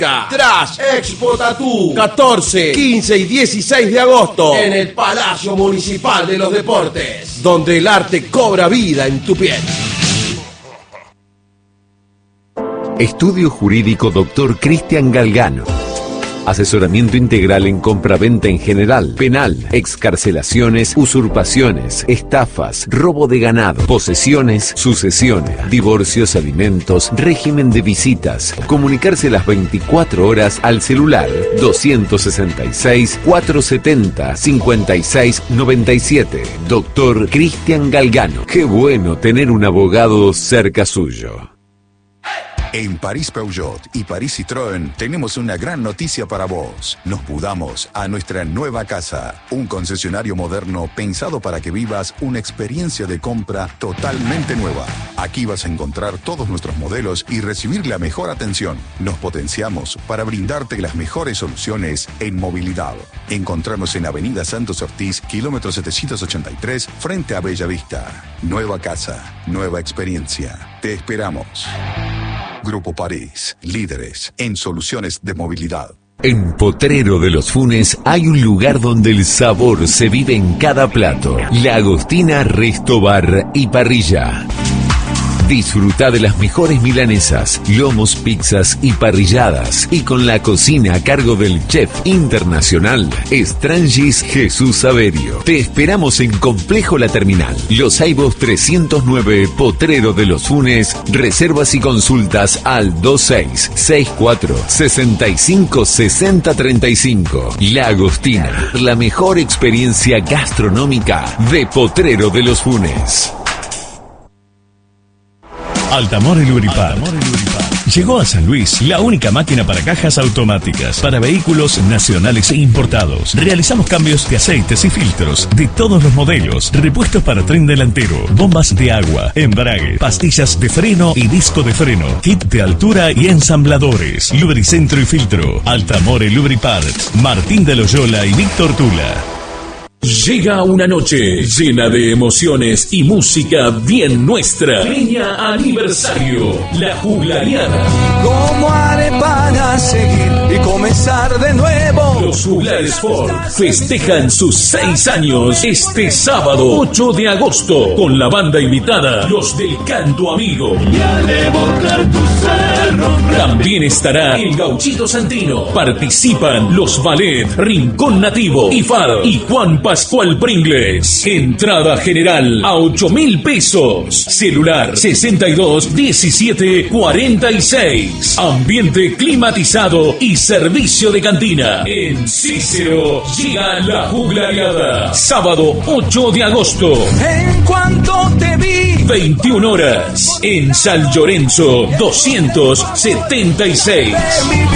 Trash Expo Tattoo 14, 15 y 16 de agosto en el Palacio Municipal de los Deportes, donde el arte cobra vida en tu piel. Estudio Jurídico Dr. Cristian Galgano. Asesoramiento integral en compraventa en general, penal, excarcelaciones, usurpaciones, estafas, robo de ganado, posesiones, sucesiones, divorcios, alimentos, régimen de visitas. Comunicarse las 24 horas al celular 266-470-5697. Doctor Cristian Galgano. Qué bueno tener un abogado cerca suyo. En París Peugeot y París Citroën tenemos una gran noticia para vos. Nos mudamos a nuestra nueva casa, un concesionario moderno pensado para que vivas una experiencia de compra totalmente nueva. Aquí vas a encontrar todos nuestros modelos y recibir la mejor atención. Nos potenciamos para brindarte las mejores soluciones en movilidad. Encontrarnos en Avenida Santos Ortiz, kilómetro 783, frente a Bella Vista. Nueva casa, nueva experiencia. Te esperamos. Grupo París, líderes en soluciones de movilidad. En Potrero de los Funes hay un lugar donde el sabor se vive en cada plato. La Agostina Resto Bar y Parrilla. Disfruta de las mejores milanesas, lomos, pizzas y parrilladas. Y con la cocina a cargo del chef internacional, Strangis Jesús Saverio. Te esperamos en Complejo La Terminal, Los Aibos 309, Potrero de los Funes. Reservas y consultas al 2664-656035. La Agostina, la mejor experiencia gastronómica de Potrero de los Funes. Altamore Lubripar. Llegó a San Luis la única máquina para cajas automáticas para vehículos nacionales e importados. Realizamos cambios de aceites y filtros de todos los modelos, repuestos para tren delantero, bombas de agua, embrague, pastillas de freno y disco de freno, kit de altura y ensambladores, lubricentro y filtro. Altamore Lubripar, Martín de Loyola y Víctor Tula. Llega una noche llena de emociones y música bien nuestra. Peña Aniversario, La Juglariada. ¿Cómo haré para seguir y comenzar de nuevo? Los Juglares Ford festejan sus 6 años este sábado 8 de agosto con la banda invitada Los del Canto Amigo. Y al evocar tu cerro, también estará el Gauchito Santino. Participan los Ballet, Rincón Nativo, IFAR y Juan Pascual Pringles. Entrada general a 8.000 pesos. Celular 62 17 46. Ambiente climatizado y servicio de cantina. En Cícero llega La Juglariada. Sábado 8 de agosto. En cuanto te vi, 21 horas. En San Lorenzo 276.